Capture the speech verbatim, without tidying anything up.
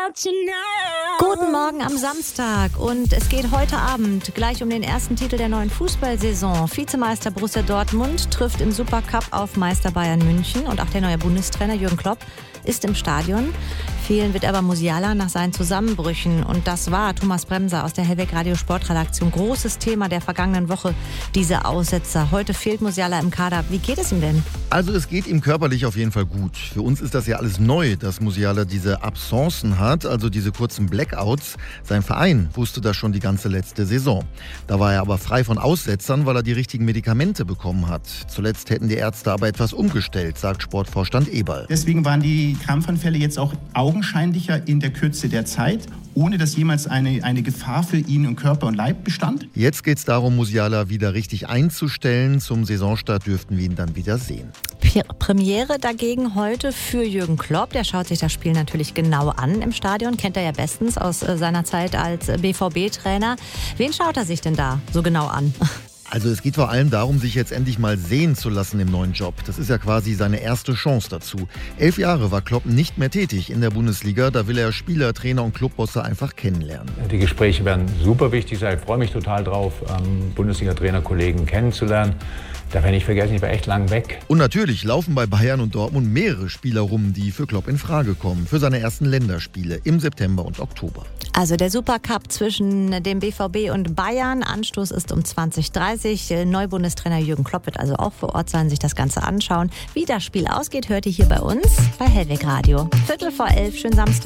Guten Morgen am Samstag und es geht heute Abend gleich um den ersten Titel der neuen Fußballsaison. Vizemeister Borussia Dortmund trifft im Supercup auf Meister Bayern München und auch der neue Bundestrainer Jürgen Klopp ist im Stadion. Fehlen wird aber Musiala nach seinen Zusammenbrüchen und das war Thomas Bremser aus der Hellweg Radio Sportredaktion. Großes Thema der vergangenen Woche, diese Aussetzer. Heute fehlt Musiala im Kader. Wie geht es ihm denn? Also es geht ihm körperlich auf jeden Fall gut. Für uns ist das ja alles neu, dass Musiala diese Absencen hat, also diese kurzen Blackouts. Sein Verein wusste das schon die ganze letzte Saison. Da war er aber frei von Aussetzern, weil er die richtigen Medikamente bekommen hat. Zuletzt hätten die Ärzte aber etwas umgestellt, sagt Sportvorstand Eberl. Deswegen waren die Krampfanfälle jetzt auch augenscheinlicher in der Kürze der Zeit, ohne dass jemals eine, eine Gefahr für ihn im Körper und Leib bestand. Jetzt geht es darum, Musiala wieder richtig einzustellen. Zum Saisonstart dürften wir ihn dann wieder sehen. Premiere dagegen heute für Jürgen Klopp. Der schaut sich das Spiel natürlich genau an im Stadion. Kennt er ja bestens aus seiner Zeit als B V B-Trainer. Wen schaut er sich denn da so genau an? Also es geht vor allem darum, sich jetzt endlich mal sehen zu lassen im neuen Job. Das ist ja quasi seine erste Chance dazu. Elf Jahre war Klopp nicht mehr tätig in der Bundesliga. Da will er Spieler, Trainer und Clubbosse einfach kennenlernen. Die Gespräche werden super wichtig sein. Ich freue mich total drauf, Bundesliga-Trainer-Kollegen kennenzulernen. Darf ich nicht vergessen, ich war echt lang weg. Und natürlich laufen bei Bayern und Dortmund mehrere Spieler rum, die für Klopp in Frage kommen. Für seine ersten Länderspiele im September und Oktober. Also der Supercup zwischen dem B V B und Bayern. Anstoß ist um zwanzig Uhr dreißig. Neubundestrainer Jürgen Klopp wird also auch vor Ort sein, sich das Ganze anschauen. Wie das Spiel ausgeht, hört ihr hier bei uns bei Hellweg Radio. Viertel vor elf, schönen Samstag.